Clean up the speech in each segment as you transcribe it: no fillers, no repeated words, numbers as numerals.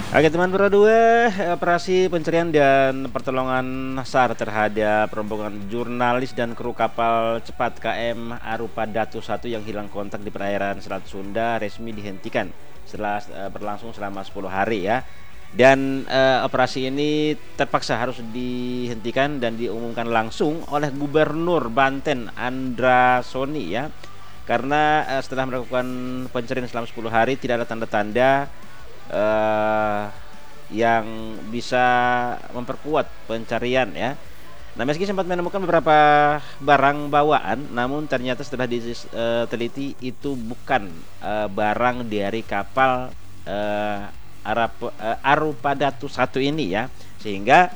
Oke teman Pro 2, operasi pencarian dan pertolongan SAR terhadap rombongan jurnalis dan kru kapal cepat KM Arupa Datu 1 yang hilang kontak di perairan Selat Sunda resmi dihentikan setelah berlangsung selama 10 hari ya. Dan operasi ini terpaksa harus dihentikan dan diumumkan langsung oleh Gubernur Banten Andra Soni ya. Karena setelah melakukan pencarian selama 10 hari tidak ada tanda-tanda uh, yang bisa memperkuat pencarian ya. Nah, meski sempat menemukan beberapa barang bawaan, namun ternyata setelah diteliti itu bukan barang dari kapal Arupa Datu 1 ini ya. Sehingga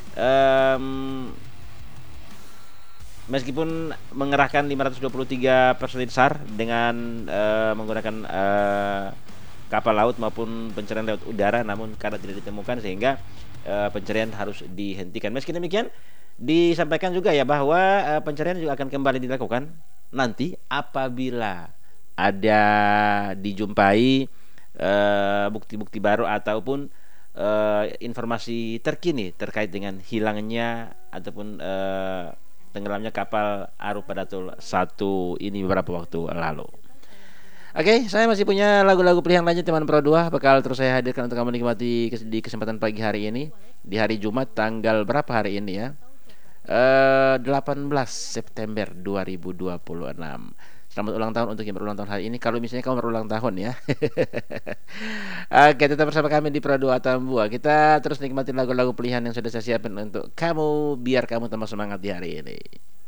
meskipun mengerahkan 523 personil SAR dengan menggunakan kapal laut maupun pencarian lewat udara, namun karena tidak ditemukan sehingga pencarian harus dihentikan. Meski demikian, disampaikan juga ya bahwa pencarian juga akan kembali dilakukan nanti apabila ada dijumpai bukti-bukti baru ataupun informasi terkini terkait dengan hilangnya ataupun tenggelamnya kapal Arupa Datu 1 ini beberapa waktu lalu. Oke, saya masih punya lagu-lagu pilihan lainnya teman Pro 2 bakal terus saya hadirkan untuk kamu nikmati di kesempatan pagi hari ini di hari Jumat tanggal berapa hari ini ya? 18 September 2026. Selamat ulang tahun untuk yang berulang tahun hari ini. Kalau misalnya kamu berulang tahun ya. Oke, tetap bersama kami di Pro 2 Tambua. Kita terus nikmati lagu-lagu pilihan yang sudah saya siapkan untuk kamu biar kamu tambah semangat di hari ini.